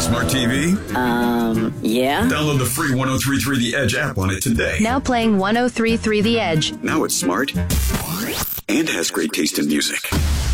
Smart TV? Yeah. Download the free 103.3 The Edge app on it today. Now playing 103.3 The Edge. Now it's smart and has great taste in music.